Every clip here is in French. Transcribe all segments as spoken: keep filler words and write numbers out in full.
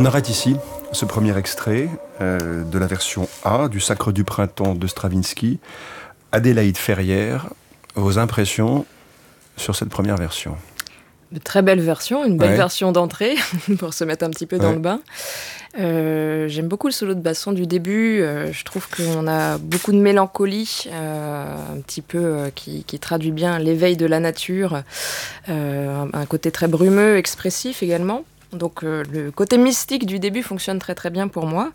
On arrête ici ce premier extrait euh, de la version A du Sacre du printemps de Stravinsky. Adélaïde Ferrière, vos impressions sur cette première version? De très belle version, une belle ouais. version d'entrée, pour se mettre un petit peu dans ouais. le bain. Euh, j'aime beaucoup le solo de basson du début. Euh, je trouve qu'on a beaucoup de mélancolie, euh, un petit peu euh, qui, qui traduit bien l'éveil de la nature. Euh, un, un côté très brumeux, expressif également. Donc euh, le côté mystique du début fonctionne très très bien pour moi.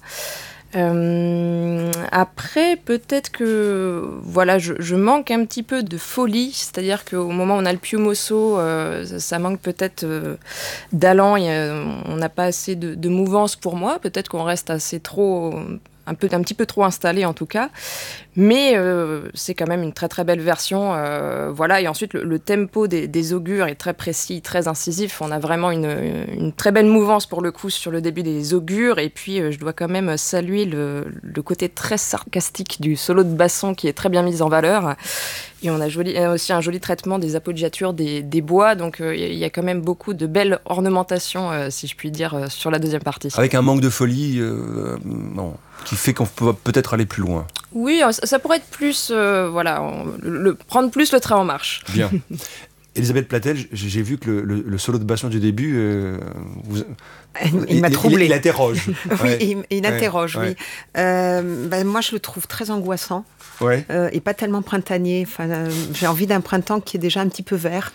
Euh, après, peut-être que voilà, je, je manque un petit peu de folie, c'est-à-dire qu'au moment où on a le più mosso, euh, ça, ça manque peut-être euh, d'allant, y a, on n'a pas assez de, de mouvance pour moi, peut-être qu'on reste assez trop, un, peu, un petit peu trop installé en tout cas, mais euh, c'est quand même une très très belle version, euh, voilà, et ensuite le, le tempo des, des augures est très précis, très incisif, on a vraiment une, une très belle mouvance pour le coup sur le début des augures, et puis euh, je dois quand même saluer le, le côté très sarcastique du solo de basson qui est très bien mis en valeur, et on a joli, aussi un joli traitement des appoggiatures des, des bois, donc il euh, y a quand même beaucoup de belles ornementations, euh, si je puis dire, euh, sur la deuxième partie. Avec un manque de folie, euh, non, qui fait qu'on peut peut-être aller plus loin. Oui, ça pourrait être plus, euh, voilà, on, le, prendre plus le train en marche. Bien. Elisabeth Platel, j'ai vu que le, le, le solo de basson du début, euh, vous, il, il m'a troublé. Il, il interroge. oui, ouais. il, il ouais. interroge, ouais. oui. Euh, ben, moi, je le trouve très angoissant. Ouais. Euh, et pas tellement printanier. Enfin, euh, j'ai envie d'un printemps qui est déjà un petit peu vert.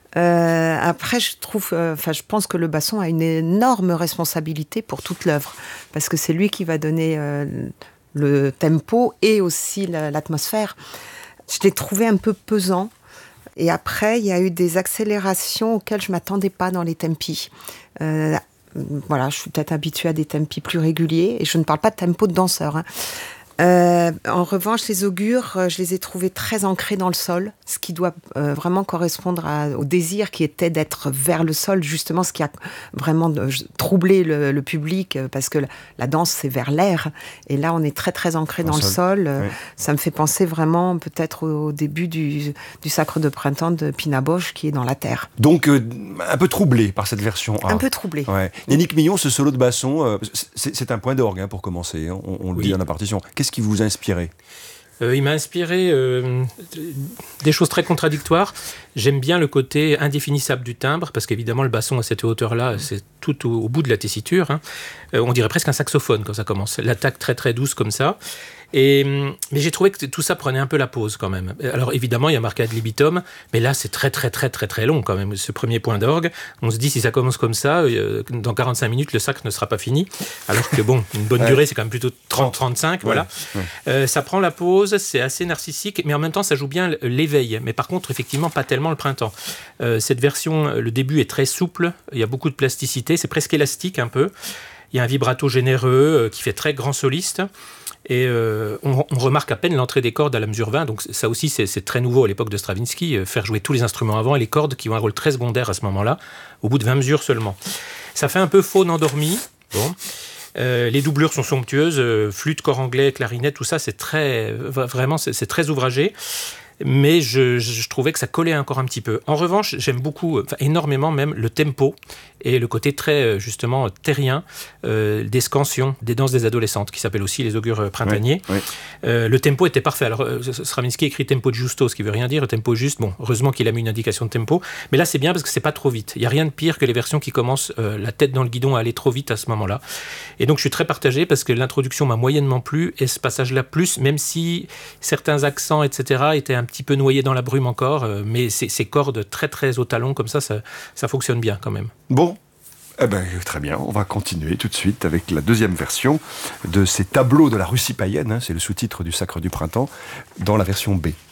Euh, après, je trouve, enfin, euh, je pense que le basson a une énorme responsabilité pour toute l'œuvre, parce que c'est lui qui va donner euh, le tempo et aussi la, l'atmosphère. Je l'ai trouvé un peu pesant. Et après, il y a eu des accélérations auxquelles je ne m'attendais pas dans les tempi. Euh, voilà, je suis peut-être habituée à des tempi plus réguliers, et je ne parle pas de tempo de danseur, hein. Euh, en revanche, les augures, je les ai trouvés très ancrés dans le sol, ce qui doit euh, vraiment correspondre à, au désir qui était d'être vers le sol, justement, ce qui a vraiment de, troublé le, le public, parce que la, la danse, c'est vers l'air, et là, on est très, très ancré dans, dans le sol. sol. Oui. Ça me fait penser vraiment, peut-être, au, au début du, du Sacre de printemps de Pina Bausch, qui est dans la terre. Donc, euh, un peu troublé par cette version A. Un peu troublé. Ouais. Yannick Millon, ce solo de basson, euh, c'est, c'est un point d'orgue, hein, pour commencer, hein, on, on le oui. dit dans la partition. Qu'est-ce qui vous a inspiré ? euh, Il m'a inspiré euh, des choses très contradictoires. J'aime bien le côté indéfinissable du timbre, parce qu'évidemment, le basson à cette hauteur-là, c'est tout au, au bout de la tessiture, hein. Euh, on dirait presque un saxophone quand ça commence. L'attaque très très douce comme ça. Et, mais j'ai trouvé que tout ça prenait un peu la pause quand même. Alors évidemment, il y a marqué ad libitum, mais là c'est très très très très très long quand même, ce premier point d'orgue. On se dit, si ça commence comme ça, euh, dans quarante-cinq minutes, le sacre ne sera pas fini. Alors que bon, une bonne ouais. durée, c'est quand même plutôt trente à trente-cinq, ouais. voilà. Ouais. Euh, ça prend la pause, c'est assez narcissique, mais en même temps, ça joue bien l'éveil. Mais par contre, effectivement, pas tellement le printemps. Euh, cette version, le début est très souple, il y a beaucoup de plasticité, c'est presque élastique un peu. Il y a un vibrato généreux euh, qui fait très grand soliste. Et euh, on, on remarque à peine l'entrée des cordes à la mesure vingt, donc ça aussi c'est, c'est très nouveau à l'époque de Stravinsky, euh, faire jouer tous les instruments avant et les cordes qui ont un rôle très secondaire à ce moment-là, au bout de vingt mesures seulement. Ça fait un peu faune endormie, bon. Euh, les doublures sont somptueuses, euh, flûte, cor anglais, clarinette, tout ça c'est très, vraiment c'est, c'est très ouvragé. Mais je, je trouvais que ça collait encore un petit peu. En revanche, j'aime beaucoup, enfin, énormément même, le tempo et le côté très, justement, terrien euh, des scansions, des danses des adolescentes, qui s'appellent aussi les augures printaniers. Oui, oui. Euh, le tempo était parfait. Alors, euh, Stravinsky écrit tempo giusto, ce qui veut rien dire, le tempo juste. Bon, heureusement qu'il a mis une indication de tempo. Mais là, c'est bien parce que c'est pas trop vite. Il n'y a rien de pire que les versions qui commencent euh, la tête dans le guidon à aller trop vite à ce moment-là. Et donc, je suis très partagé parce que l'introduction m'a moyennement plu et ce passage-là plus, même si certains accents, et cetera, étaient un petit peu noyés dans la brume encore, euh, mais ces, ces cordes très très au talon comme ça, ça, ça fonctionne bien quand même. Bon, eh ben, très bien, on va continuer tout de suite avec la deuxième version de ces tableaux de la Russie païenne, hein, c'est le sous-titre du Sacre du printemps, dans la version B.